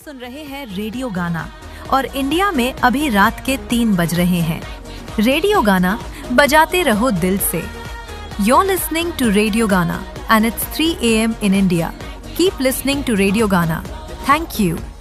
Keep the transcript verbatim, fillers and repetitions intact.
सुन रहे हैं रेडियो गाना और इंडिया में अभी रात के तीन बज रहे हैं। रेडियो गाना बजाते रहो दिल से। You're listening to Radio Gana and it's three a m in India. Keep listening to Radio Gana. Thank you.